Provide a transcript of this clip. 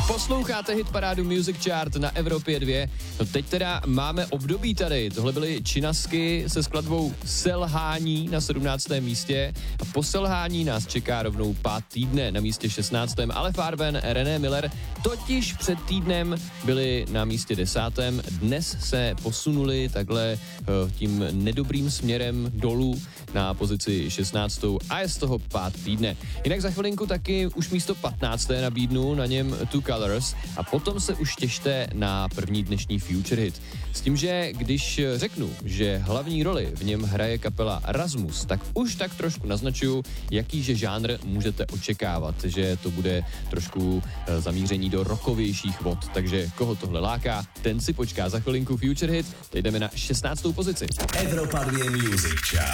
Posloucháte hitparádu Music Chart na Evropě 2. No teď teda máme období tady. Tohle byly Činasky se skladbou Selhání na 17. místě. A po selhání nás čeká rovnou Pád týdne na místě 16. Ale Farben, René Miller totiž před týdnem byli na místě 10. Dnes se posunuli takhle tím nedobrým směrem dolů na pozici 16. a je z toho Pád týdne. Jinak za chvilinku taky už místo 15. nabídnu, na něm Two Colors a potom se už těšte na první dnešní Future Hit. S tím, že když řeknu, že hlavní roli v něm hraje kapela Rasmus, tak už tak trošku naznačuju, jakýže žánr můžete očekávat, že to bude trošku zamíření do rockovějších vod, takže koho tohle láká, ten si počká za chvilinku Future Hit, teď jdeme na 16. pozici. Evropa 2 Music Chart.